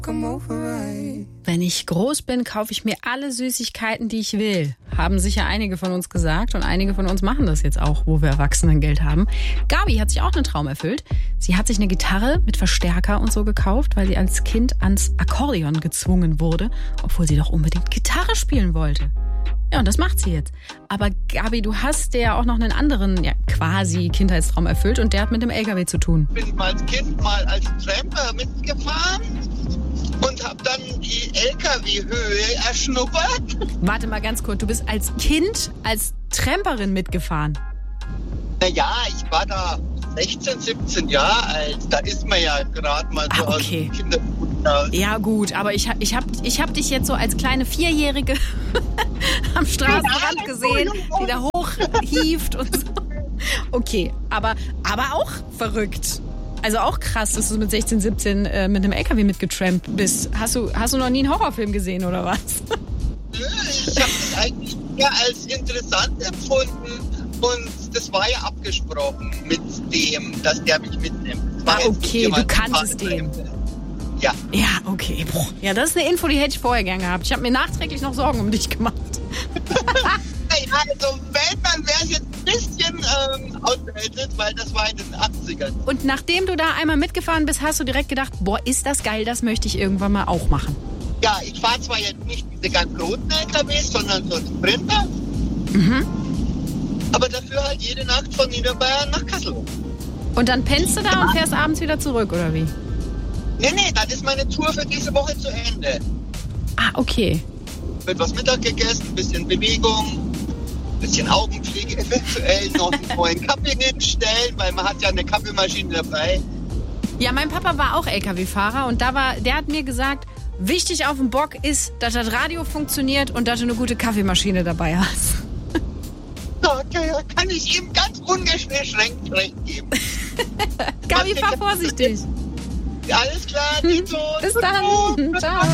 Wenn ich groß bin, kaufe ich mir alle Süßigkeiten, die ich will. Haben sicher einige von uns gesagt und einige von uns machen das jetzt auch, wo wir Erwachsenengeld haben. Gabi hat sich auch einen Traum erfüllt. Sie hat sich eine Gitarre mit Verstärker und so gekauft, weil sie als Kind ans Akkordeon gezwungen wurde, obwohl sie doch unbedingt Gitarre spielen wollte. Ja, und das macht sie jetzt. Aber Gabi, du hast dir ja auch noch einen anderen, quasi Kindheitstraum erfüllt und der hat mit dem LKW zu tun. Bin ich mal als Kind mal als Tramper mitgefahren und habe dann die LKW-Höhe erschnuppert. Warte mal ganz kurz, du bist als Kind als Tramperin mitgefahren? Naja, ich war da 16, 17 Jahre alt. Da ist man ja gerade mal so aus dem Kindergarten raus. Ja gut, aber ich hab dich jetzt so als kleine Vierjährige am Straßenrand gesehen, die da hochhieft und so. Okay, aber auch verrückt. Also auch krass, dass du mit 16, 17 mit einem LKW mitgetrampt bist. Hast du noch nie einen Horrorfilm gesehen oder was? Ich habe das eigentlich eher als interessant empfunden. Und das war ja abgesprochen mit dem, dass der mich mitnimmt. Okay, du kanntest den. Ja. Ja, okay. Ja, das ist eine Info, die hätte ich vorher gern gehabt. Ich habe mir nachträglich noch Sorgen um dich gemacht. Also wenn, dann wäre es jetzt ein bisschen outdated, weil das war in den 80ern. Und nachdem du da einmal mitgefahren bist, hast du direkt gedacht, boah, ist das geil, das möchte ich irgendwann mal auch machen. Ja, ich fahre zwar jetzt nicht diese ganz großen LKWs, sondern so einen Sprinter. Mhm. Aber dafür halt jede Nacht von Niederbayern nach Kassel. Und dann pennst du da und fährst abends wieder zurück, oder wie? Nee, dann ist meine Tour für diese Woche zu Ende. Ah, okay. Wird was Mittag gegessen, ein bisschen Bewegung, ein bisschen Augenpflege, eventuell noch einen neuen Kaffee hinstellen, weil man hat ja eine Kaffeemaschine dabei. Ja, mein Papa war auch LKW-Fahrer und der hat mir gesagt, wichtig auf dem Bock ist, dass das Radio funktioniert und dass du eine gute Kaffeemaschine dabei hast. Okay, kann ich ihm ganz ungeschränkt recht geben. Gabi, fahr vorsichtig. Alles klar, Tito. Bis dann. Ciao.